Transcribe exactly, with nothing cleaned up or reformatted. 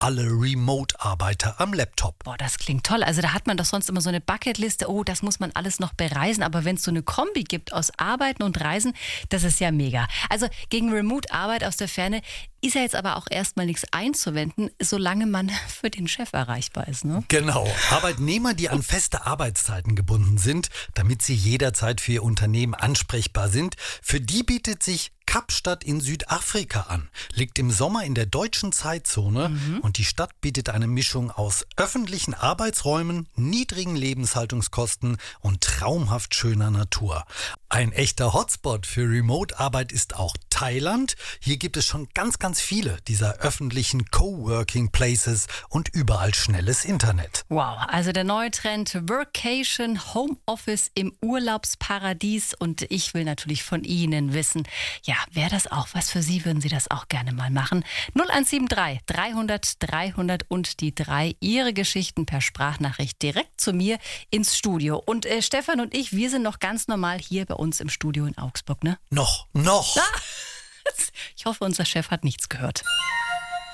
alle Remote-Arbeiter am Laptop. Boah, das klingt toll. Also da hat man doch sonst immer so eine Bucketliste. Oh, das muss man alles noch bereisen. Aber wenn es so eine Kombi gibt aus Arbeiten und Reisen, das ist ja mega. Also gegen Remote-Arbeit aus der Ferne ist ja jetzt aber auch erstmal nichts einzuwenden, solange man für den Chef erreichbar ist, ne? Genau. Arbeitnehmer, die an feste Arbeitszeiten gebunden sind, damit sie jederzeit für ihr Unternehmen ansprechbar sind, für die bietet sich Kapstadt in Südafrika an. Liegt im Sommer in der deutschen Zeitzone mhm. und die Stadt bietet eine Mischung aus öffentlichen Arbeitsräumen, niedrigen Lebenshaltungskosten und traumhaft schöner Natur. Ein echter Hotspot für Remote-Arbeit ist auch Thailand. Hier gibt es schon ganz, ganz viele dieser öffentlichen Coworking Places und überall schnelles Internet. Wow, also der neue Trend Workation, Homeoffice im Urlaubsparadies. Und ich will natürlich von Ihnen wissen, ja, wäre das auch was für Sie? Würden Sie das auch gerne mal machen? null eins sieben drei dreihundert dreihundert und die drei. Ihre Geschichten per Sprachnachricht direkt zu mir ins Studio. Und äh, Stefan und ich, wir sind noch ganz normal hier bei uns im Studio in Augsburg, ne? Noch, noch. Ah, ich hoffe, unser Chef hat nichts gehört.